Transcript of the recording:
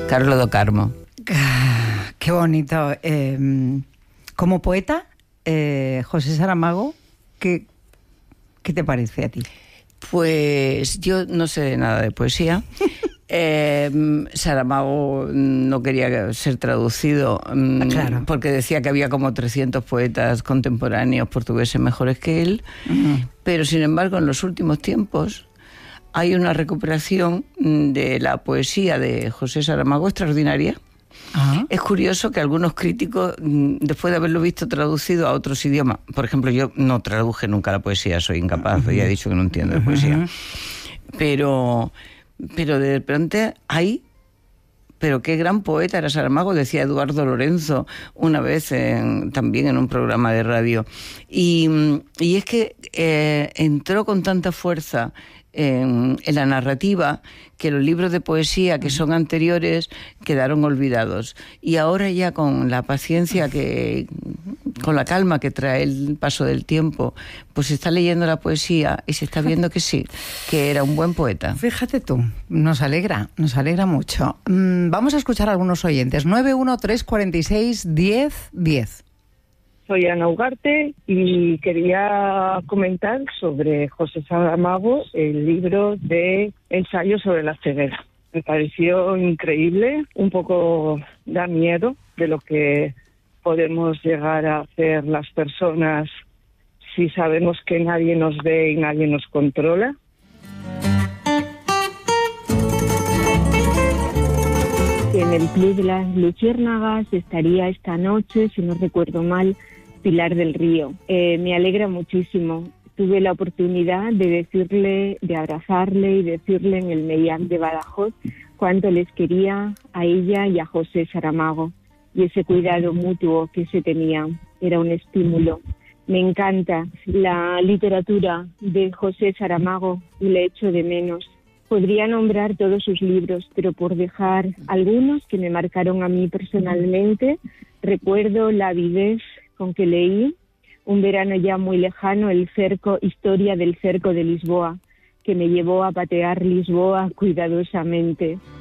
Carlos do Carmo. Qué bonito. Como poeta, José Saramago, ¿qué te parece a ti? Pues yo no sé nada de poesía. Saramago no quería ser traducido, claro, porque decía que había como 300 poetas contemporáneos portugueses mejores que él. Pero sin embargo, en los últimos tiempos hay una recuperación de la poesía de José Saramago extraordinaria. Es curioso que algunos críticos, después de haberlo visto traducido a otros idiomas, por ejemplo, yo no traduje nunca la poesía, soy incapaz, ya he dicho que no entiendo de poesía, pero de repente pero qué gran poeta era Saramago, decía Eduardo Lorenzo una vez también en un programa de radio. Y es que entró con tanta fuerza en la narrativa que los libros de poesía que son anteriores quedaron olvidados. Y ahora ya con la paciencia con la calma que trae el paso del tiempo, pues se está leyendo la poesía y se está viendo que sí, que era un buen poeta. Fíjate tú, nos alegra mucho. Vamos a escuchar a algunos oyentes. 913461010. Soy Ana Ugarte y quería comentar sobre José Saramago, el libro de ensayo sobre la ceguera. Me pareció increíble, un poco da miedo de lo que podemos llegar a hacer las personas si sabemos que nadie nos ve y nadie nos controla. En el Club de las Luciérnagas estaría esta noche, si no recuerdo mal, Pilar del Río. Me alegra muchísimo. Tuve la oportunidad de abrazarle y decirle en el Meillac de Badajoz cuánto les quería a ella y a José Saramago. Y ese cuidado mutuo que se tenía era un estímulo. Me encanta la literatura de José Saramago y le echo de menos. Podría nombrar todos sus libros, pero por dejar algunos que me marcaron a mí personalmente, recuerdo la avidez con que leí, un verano ya muy lejano, Historia del Cerco de Lisboa, que me llevó a patear Lisboa cuidadosamente.